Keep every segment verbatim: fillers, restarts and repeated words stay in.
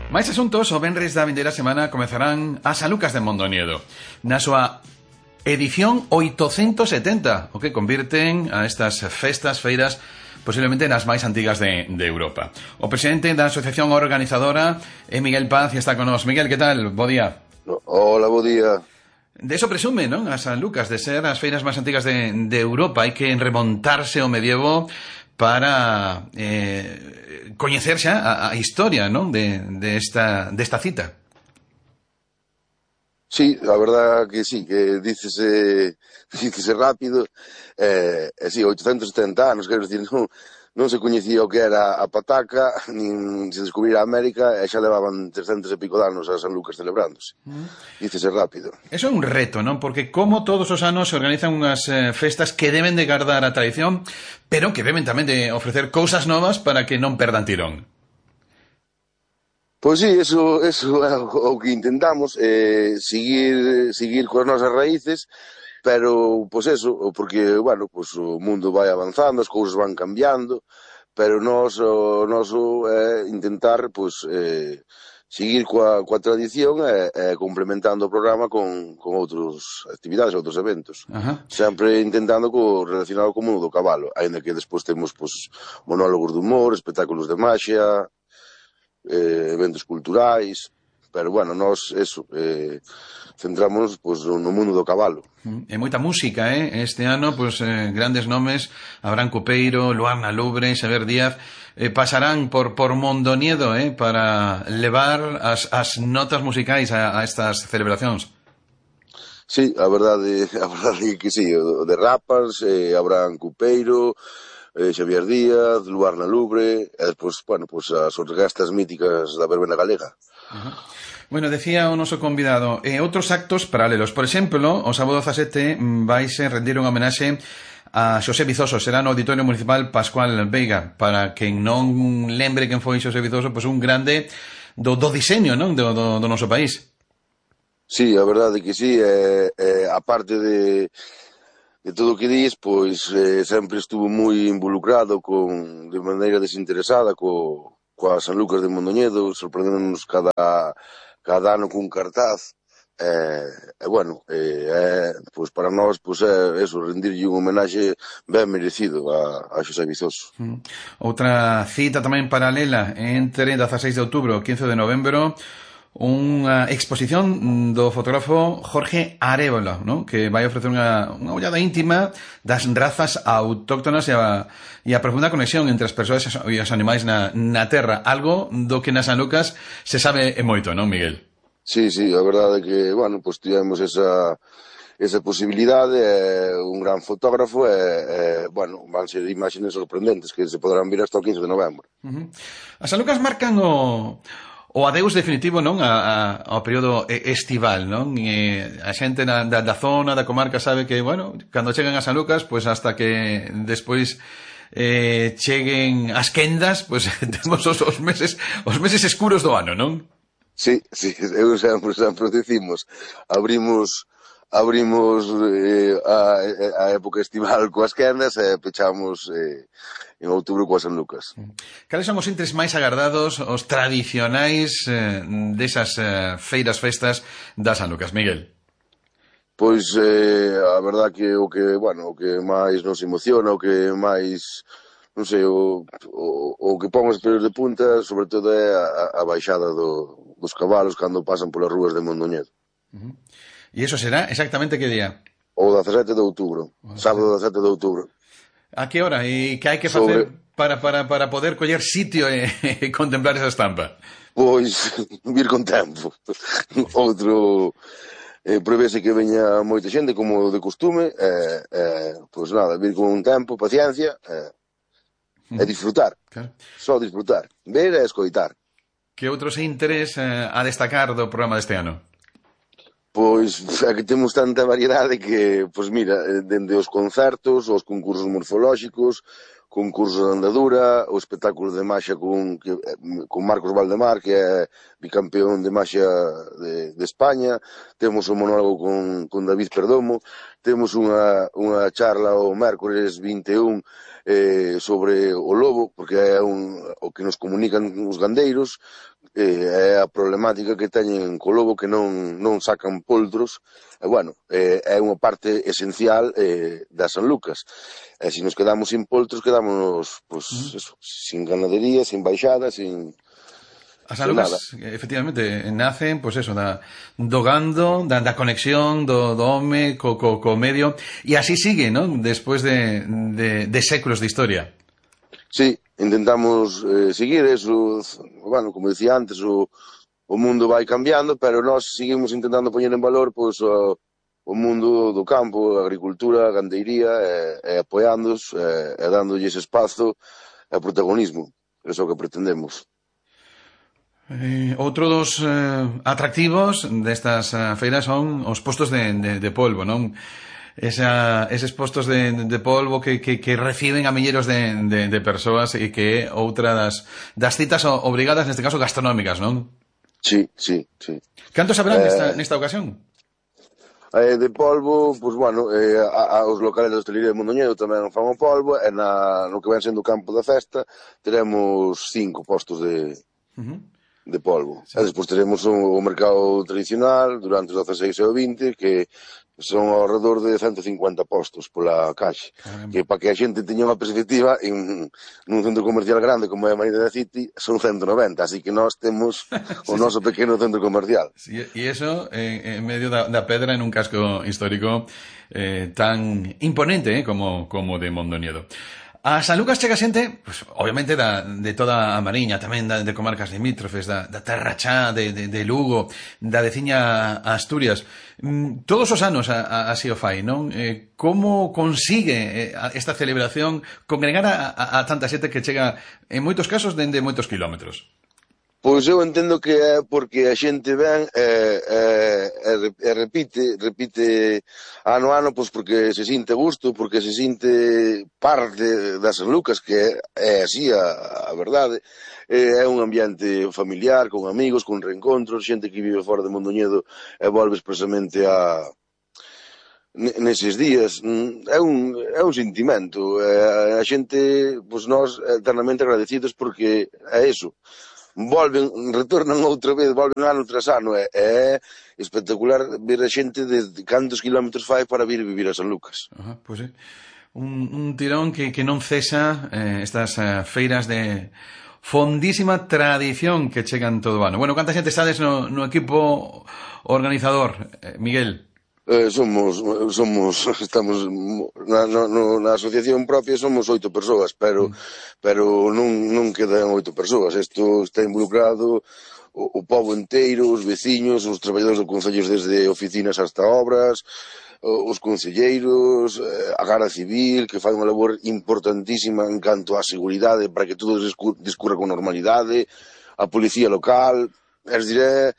Máis asuntos, o venres da vindeira semana comezarán as Sanlucas de Mondoñedo na súa edición oitocentos e setenta, o que convirten a estas festas, feiras, posiblemente nas máis antigas de, de Europa. O presidente da asociación organizadora é Miguel Paz e está con nós. Miguel, que tal? Bo día. Hola, bo día. De eso presume, non? As Sanlucas, de ser as feiras máis antigas de, de Europa. Hai que remontarse ao medievo para eh, coñecer xa a, a historia, non? De, de esta, desta cita. Sí, a verdad que sí, que dícese, dícese rápido, eh, e sí, oitocentos e setenta anos, quero dicir, non, non se coñecía o que era a pataca, nin se descubrira a América, e xa levaban trescentos e pico de anos as Sanlucas celebrándose. Mm. Dícese rápido. Eso é un reto, non? Porque como todos os anos se organizan unhas eh, festas que deben de guardar a tradición, pero que deben tamén de ofrecer cousas novas para que non perdan tirón. Pois sí, eso, eso é o que intentamos, eh, seguir, seguir coas nosas raíces, pero, pois eso, porque, bueno, pois o mundo vai avanzando, as cousas van cambiando, pero nós, o noso é eh, intentar, pois, eh, seguir coa, coa tradición e eh, complementando o programa con, con outras actividades, outros eventos. Ajá. Sempre intentando co, relacionado co mundo do cabalo, ainda que despois temos, pois, monólogos de humor, espectáculos de maxia, eh, eventos culturais, pero, bueno, nós, eso, eh, centrámonos, pois, no mundo do cabalo. E moita música, eh? Este ano, pois, eh, grandes nomes, Abraham Copeiro, Luarna Lubre, Xavier Díaz, eh, pasarán por, por Mondoñedo, eh? Para levar as, as notas musicais a, a estas celebracións. Sí, a verdade, a verdade que sí, o de Rapas, eh, Abraham Copeiro, eh, Xavier Díaz, Luarna Lubre, e despois, bueno, pois as orquestas míticas da verbena galega. Uh-huh. Bueno, decía o noso convidado, e eh, outros actos paralelos. Por exemplo, o sábado dezasete vaise rendir unha homenaxe a Xosé Vizoso, será no Auditorio Municipal Pascual Veiga. Para quen non lembre quen foi Xosé Vizoso, pois un grande do, do diseño, non? Do, do, do noso país. Sí, a verdade que sí, eh, eh, a parte de de todo o que dis, pois eh, sempre estuvo moi involucrado con, de maneira desinteresada co, coas Sanlucas de Mondoñedo, sorprendéndonos cada, cada ano cun cartaz, e, eh, eh, bueno, eh, eh, pois para nós, pois é eso, rendirlle un homenaxe ben merecido a, a Xosé Vizoso. Mm. Outra cita tamén paralela entre dezaseis de outubro e quince de novembro, unha exposición do fotógrafo Jorge Arévalo, ¿no? Que vai ofrecer unha, unha ollada íntima das razas autóctonas e a, e a profunda conexión entre as persoas e os animais na, na terra, algo do que nas Sanlucas se sabe e moito, non, Miguel? Sí, sí, a verdade é que, bueno, pois tivemos esa, esa posibilidade, é un gran fotógrafo e, e, bueno, van ser imaxes sorprendentes que se poderán vir hasta o quince de novembro. Uh-huh. As Sanlucas marcan o... o adeus definitivo, non, a, a, ao período estival, non? E a xente na, da, da zona, da comarca sabe que, bueno, cando chegan as Sanlucas, pois hasta que despois eh, cheguen as quendas, pois temos os, os meses os meses escuros do ano, non? Sí, sí, eu sempre, sempre decimos, abrimos abrimos eh, a, a época estival coas quendas e pechamos eh, en outubro coas Sanlucas. Cales son os intres máis agardados, os tradicionais eh, desas eh, feiras festas das Sanlucas, Miguel? Pois eh, a verdad que o que, bueno, o que máis nos emociona, o que máis, non sei, o, o, o que pon os pelos de punta, sobre todo é a, a baixada do, dos cabalos cando pasan polas rúas de Mondoñedo. Uh-huh. E iso será exactamente que día? O dezasete de outubro, sábado dezasete de outubro. A que hora? E que hai que facer Sobre... para, para, para poder coller sitio e, e contemplar esa estampa? Pois, vir con tempo. Outro, eh, prevese que veña moita xente, como de costume, eh, eh, pois nada, vir con tempo, paciencia, eh, e disfrutar. Claro. Só disfrutar. Ver e escoitar. Que outros interés eh, a destacar do programa deste ano? Pois é que temos tanta variedade que, pois mira, dende os concertos, os concursos morfolóxicos, concursos de andadura, o espectáculo de maxia con, que, con Marcos Valdemar, que é bicampeón de maxia de, de España, temos o monólogo con, con David Perdomo, temos unha, unha charla o mércores vinte e un eh, sobre o lobo, porque é un, o que nos comunican os gandeiros, eh, é a problemática que teñen co lobo, que non, non sacan poltros, e bueno, eh, é unha parte esencial eh, da San Lucas. E se nos quedamos sin poltros, quedamos, pues, Uh -huh. eso, sin ganadería, sin baixada, sin... As alugas, efectivamente, nacen, pois pues eso, da, do gando, da, da conexión do, do home co, co, co medio, e así sigue, ¿no? Despois de, de, de séculos de historia. Sí, intentamos eh, seguir eso, bueno, como decía antes, o, o mundo vai cambiando, pero nós seguimos intentando poñer en valor, pois, o, o mundo do campo, a agricultura, a gandeiría, e, e apoiándos, e, e dándolles espazo e protagonismo. Eso é o que pretendemos. Eh, outro dos eh, atractivos destas eh, feiras son os postos de, de, de polvo, non? Esa, eses postos de, de polvo que, que, que reciben a milleiros de, de, de persoas e que é outra das, das citas obrigadas, neste caso gastronómicas, non? Sí, sí, sí. Cantos habrán eh, nesta, nesta ocasión? Eh, de polvo, pois, pues, bueno, eh, a, a, os locales da hostelería de Mondoñedo tamén fan o polvo, e na, no que ven sendo o campo da festa teremos cinco postos de... Uh -huh. de polvo. Sí. E despois teremos o, o mercado tradicional durante os dezaseis e o vinte, que son ao redor de ciento cincuenta postos pola caxe. Caramba. Que para que a xente teña unha perspectiva, en nun centro comercial grande como é a Marina City, son ciento noventa, así que nós temos o sí, noso sí. pequeno centro comercial. Sí, e iso en, en medio da, da pedra en un casco histórico eh, tan imponente eh, como, como de Mondoñedo. A San Lucas chega xente, pues, obviamente, da, de toda a Mariña, tamén da, de comarcas limítrofes, da, da Terra Chá, de, de, de Lugo, da veciña Asturias. Mm, todos os anos a, a, así o fai, non? Eh, como consigue eh, esta celebración congregar a, a, a tanta xente que chega, en moitos casos, dende moitos kilómetros? Pois eu entendo que é porque a xente ven e, e, e repite, repite ano a ano, pois porque se sinte gusto, porque se sinte parte da San Lucas, que é así a, a verdade. É un ambiente familiar, con amigos, con reencontros, xente que vive fora de Mondoñedo e volve expresamente a neses días. É un, é un sentimento. A xente, pois nós, eternamente agradecidos, porque é eso. Volven, retornan outra vez, volven ano tras ano, é, é espectacular ver a xente de cantos kilómetros fai para vir vivir a San Lucas. Ajá, pois é, un, un tirón que, que non cesa eh, estas eh, feiras de fondísima tradición que chegan todo o ano. Bueno, canta xente estades no, no equipo organizador, eh, Miguel? Eh, somos, somos, estamos na, no, na asociación propia somos oito persoas, pero, mm. pero non, non quedan oito persoas. Isto está involucrado o, o pobo enteiro, os veciños, os traballadores do concello desde oficinas hasta obras, os concelleiros, a Garda Civil, que fai unha labor importantísima en canto á seguridade para que todo discurra con normalidade, a policía local, es diré...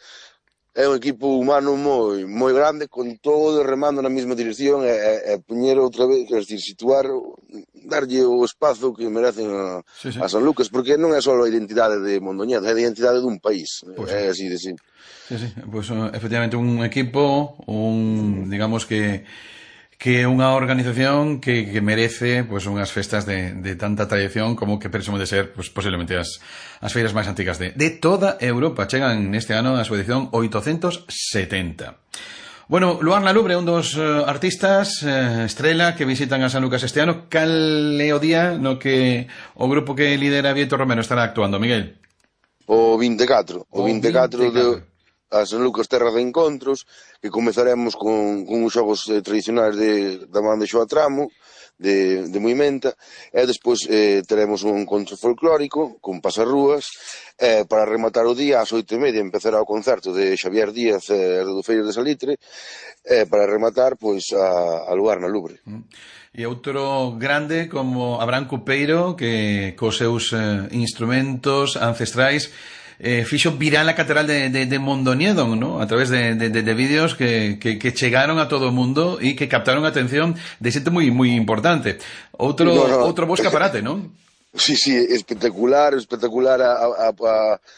É un equipo humano moi moi grande, con todo remando na mesma dirección, e, e, e poñer outra vez, quer dizer, situar, darlle o espazo que merecen a, sí, sí. a San Lucas, porque non é só a identidade de Mondoñedo, é a identidade dun país, pues é así de simple. Sí, sí, pues efectivamente un equipo, un, digamos que que é unha organización que, que merece pues, unhas festas de, de tanta tradición como que presume de ser pues, posiblemente as, as feiras máis antigas de, de toda Europa. Chegan neste ano a súa edición oitocentos setenta. Bueno, Luan Lalubre, un dos uh, artistas uh, estrela que visitan a San Lucas este ano. Cal é o día no que o grupo que lidera Vieto Romero estará actuando, Miguel? O vinte e catro. O, o vinte e catro de... a San Lucas Terra de Encontros, que comezaremos con, con os xogos eh, tradicionais de, da man de Xoa Tramo, de, de Moimenta, e despois eh, teremos un encontro folclórico con pasarrúas, e para rematar o día, ás oito e media, empezará o concerto de Xavier Díaz e do Feiras de Salitre, e para rematar, pois, a, a lugar na Lubre. E outro grande como Abraham Cupeiro, que cos seus eh, instrumentos ancestrais Eh, fixo viral a catedral de, de, de Mondoñedo, ¿no? A través de, de, de, de vídeos que, que, que chegaron a todo o mundo e que captaron a atención de xente moi moi importante. Outro, no, no. outro bo escaparate, non? Sí, sí, espectacular, espectacular a, a, a,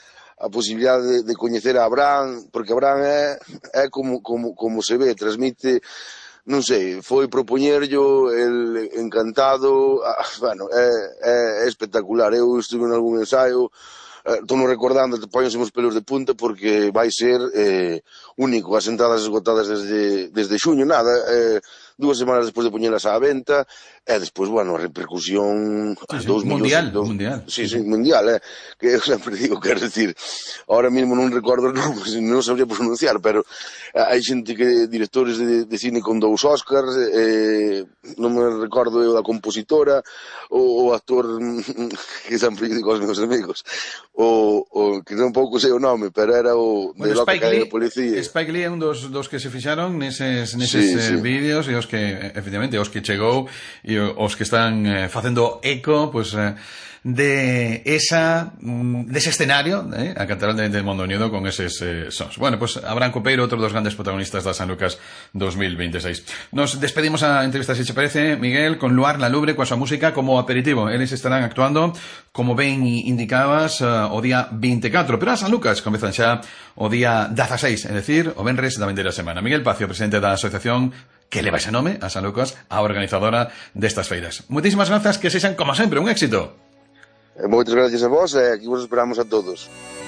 a posibilidade de, de coñecer a Abraham, porque Abraham é, é como, como, como se ve, transmite, non sei, foi propoñerllo, el encantado, ah, bueno, é, é espectacular. Eu estuve en algún ensaio, estou non recordando, póñense os pelos de punta porque vai ser eh, único, as entradas esgotadas desde, desde xuño, nada, eh, dúas semanas despois de poñelas á venta, e despois, bueno, a repercusión sí, sí. dos mundial, millóns, dos, mundial. Sí, sí, mundial, eh, que eu sempre digo, quero decir, ahora mesmo non recordo os nomes, non sabría pronunciar, pero hai xente que, directores de, de cine con dous Oscars, eh, non me recordo eu da compositora, o, o actor que sempre digo aos meus amigos, o, o que non pouco sei o nome, pero era o bueno, de Loca Spike Calle Lee, de Policía. Spike Lee é un dos, dos que se fixaron neses, neses Sí, eh, sí. vídeos e os que, efectivamente, os que chegou e os que están eh, facendo eco, pues, eh, de esa dese escenario, eh, a Catedral de, del Mondo Unido con eses eh, sons. Bueno, pues Abraham Copeiro, outro dos grandes protagonistas da San Lucas dos mil veintiséis. Nos despedimos a entrevista, se che parece, Miguel, con Luar La Lubre, coa súa música como aperitivo. Eles estarán actuando, como ben indicabas, uh, o día veinticuatro, pero a San Lucas comezan xa o día dieciséis, é dicir, o venres da vindeira semana. Miguel Pacio, presidente da asociación que leva ese nome, a San Lucas, a organizadora destas feiras. Moitísimas grazas, que sexan, como sempre, un éxito. Moitas gracias a vos e aquí vos esperamos a todos.